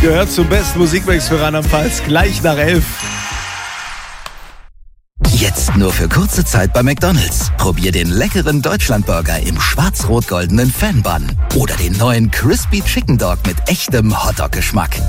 gehört zum besten Musikmix für Rheinland-Pfalz. Gleich nach 11. Jetzt nur für kurze Zeit bei McDonald's. Probier den leckeren Deutschlandburger im schwarz-rot-goldenen Fan-Bun. Oder den neuen Crispy Chicken Dog mit echtem Hotdog-Geschmack.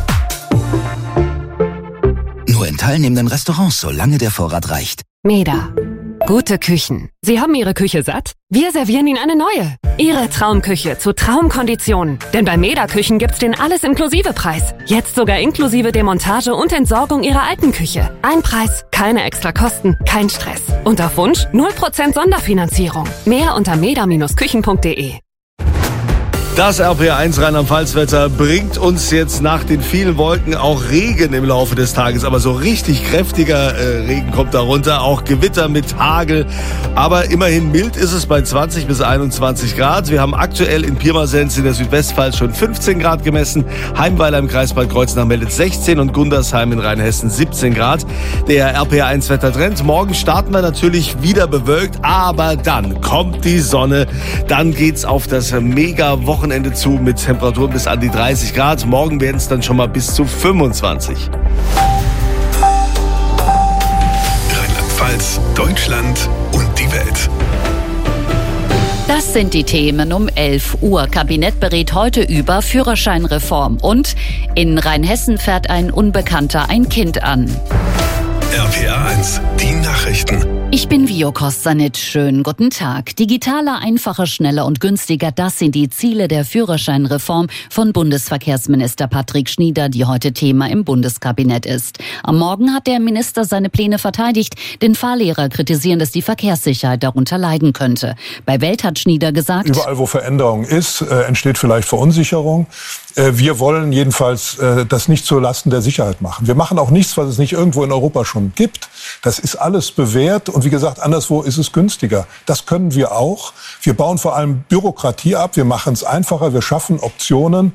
Nur in teilnehmenden Restaurants, solange der Vorrat reicht. Meda. Gute Küchen. Sie haben Ihre Küche satt? Wir servieren Ihnen eine neue. Ihre Traumküche zu Traumkonditionen. Denn bei Meda Küchen gibt's den Alles-Inklusive-Preis. Jetzt sogar inklusive Demontage und Entsorgung Ihrer alten Küche. Ein Preis, keine extra Kosten, kein Stress. Und auf Wunsch 0% Sonderfinanzierung. Mehr unter meda-küchen.de. Das RPR1 Rheinland-Pfalz-Wetter bringt uns jetzt nach den vielen Wolken auch Regen im Laufe des Tages. Aber so richtig kräftiger Regen kommt darunter, auch Gewitter mit Hagel. Aber immerhin mild ist es bei 20 bis 21 Grad. Wir haben aktuell in Pirmasens in der Südwestpfalz schon 15 Grad gemessen. Heimweiler im Kreis Bad Kreuznach meldet 16 und Gundersheim in Rheinhessen 17 Grad. Der RPR1-Wettertrend. Morgen starten wir natürlich wieder bewölkt, aber dann kommt die Sonne. Dann geht's auf das Mega-Wochenende zu mit Temperaturen bis an die 30 Grad. Morgen werden es dann schon mal bis zu 25. Rheinland-Pfalz, Deutschland und die Welt. Das sind die Themen um 11 Uhr. Kabinett berät heute über Führerscheinreform. Und in Rheinhessen fährt ein Unbekannter ein Kind an. RPR1, die Nachrichten. Ich bin Vio Kostanitsch. Schönen guten Tag. Digitaler, einfacher, schneller und günstiger, das sind die Ziele der Führerscheinreform von Bundesverkehrsminister Patrick Schnieder, die heute Thema im Bundeskabinett ist. Am Morgen hat der Minister seine Pläne verteidigt, denn Fahrlehrer kritisieren, dass die Verkehrssicherheit darunter leiden könnte. Bei Welt hat Schnieder gesagt: Überall, wo Veränderung ist, entsteht vielleicht Verunsicherung. Wir wollen jedenfalls das nicht zulasten der Sicherheit machen. Wir machen auch nichts, was es nicht irgendwo in Europa schon gibt. Das ist alles bewährt und wie gesagt, anderswo ist es günstiger. Das können wir auch. Wir bauen vor allem Bürokratie ab, wir machen es einfacher, wir schaffen Optionen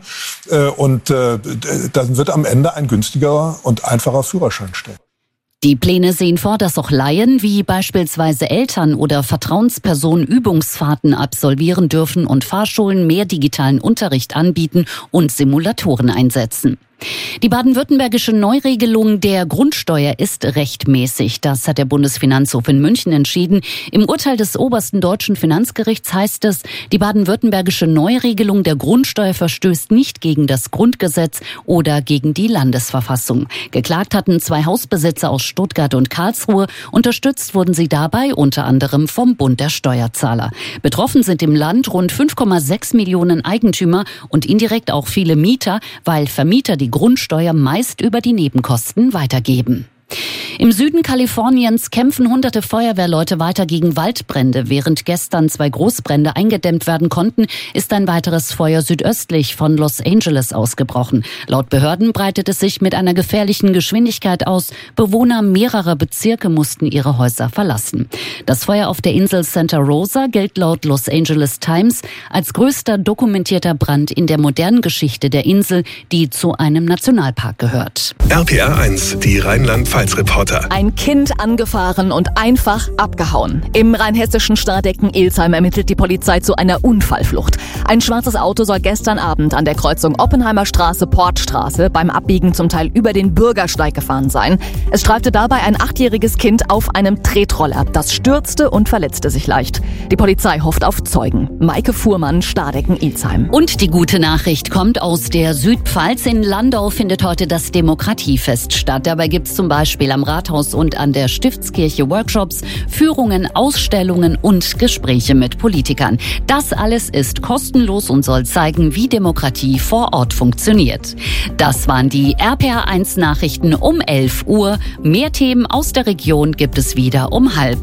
und dann wird am Ende ein günstigerer und einfacher Führerschein stehen. Die Pläne sehen vor, dass auch Laien wie beispielsweise Eltern oder Vertrauenspersonen Übungsfahrten absolvieren dürfen und Fahrschulen mehr digitalen Unterricht anbieten und Simulatoren einsetzen. Die baden-württembergische Neuregelung der Grundsteuer ist rechtmäßig. Das hat der Bundesfinanzhof in München entschieden. Im Urteil des obersten deutschen Finanzgerichts heißt es, die baden-württembergische Neuregelung der Grundsteuer verstößt nicht gegen das Grundgesetz oder gegen die Landesverfassung. Geklagt hatten 2 Hausbesitzer aus Stuttgart und Karlsruhe. Unterstützt wurden sie dabei unter anderem vom Bund der Steuerzahler. Betroffen sind im Land rund 5,6 Millionen Eigentümer und indirekt auch viele Mieter, weil Vermieter die Grundsteuer meist über die Nebenkosten weitergeben. Im Süden Kaliforniens kämpfen hunderte Feuerwehrleute weiter gegen Waldbrände. Während gestern 2 Großbrände eingedämmt werden konnten, ist ein weiteres Feuer südöstlich von Los Angeles ausgebrochen. Laut Behörden breitet es sich mit einer gefährlichen Geschwindigkeit aus. Bewohner mehrerer Bezirke mussten ihre Häuser verlassen. Das Feuer auf der Insel Santa Rosa gilt laut Los Angeles Times als größter dokumentierter Brand in der modernen Geschichte der Insel, die zu einem Nationalpark gehört. RPR1, die Rheinland-Pfalz-Reporter. Ein Kind angefahren und einfach abgehauen. Im rheinhessischen Stardecken-Ilsheim ermittelt die Polizei zu einer Unfallflucht. Ein schwarzes Auto soll gestern Abend an der Kreuzung Oppenheimer Straße-Portstraße beim Abbiegen zum Teil über den Bürgersteig gefahren sein. Es streifte dabei ein 8-jähriges Kind auf einem Tretroller. Das stürzte und verletzte sich leicht. Die Polizei hofft auf Zeugen. Maike Fuhrmann, Stardecken-Ilsheim. Und die gute Nachricht kommt aus der Südpfalz. In Landau findet heute das Demokratiefest statt. Dabei gibt es zum Beispiel am Rathaus und an der Stiftskirche Workshops, Führungen, Ausstellungen und Gespräche mit Politikern. Das alles ist kostenlos und soll zeigen, wie Demokratie vor Ort funktioniert. Das waren die RPR1 Nachrichten um 11 Uhr. Mehr Themen aus der Region gibt es wieder um 12:30.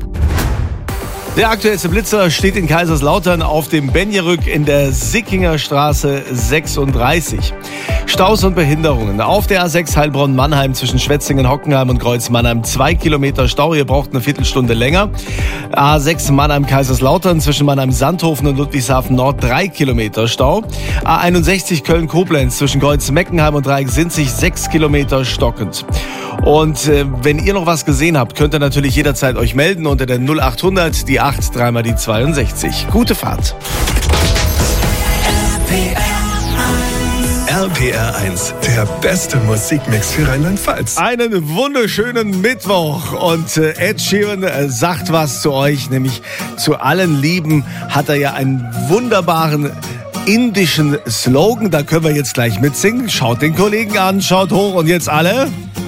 Der aktuellste Blitzer steht in Kaiserslautern auf dem Benjerück in der Sickinger Straße 36. Staus und Behinderungen. Auf der A6 Heilbronn-Mannheim zwischen Schwetzingen, Hockenheim und Kreuz-Mannheim 2 Kilometer Stau. Ihr braucht eine Viertelstunde länger. A6 Mannheim-Kaiserslautern zwischen Mannheim-Sandhofen und Ludwigshafen Nord 3 Kilometer Stau. A61 Köln-Koblenz zwischen Kreuz-Meckenheim und Dreieck-Sinzig 6 Kilometer stockend. Und wenn ihr noch was gesehen habt, könnt ihr natürlich jederzeit euch melden unter der 0800, die 8, dreimal die 62. Gute Fahrt. RPR RPR 1, der beste Musikmix für Rheinland-Pfalz. Einen wunderschönen Mittwoch und Ed Sheeran sagt was zu euch, nämlich zu allen Lieben hat er ja einen wunderbaren indischen Slogan, da können wir jetzt gleich mitsingen. Schaut den Kollegen an, schaut hoch und jetzt alle...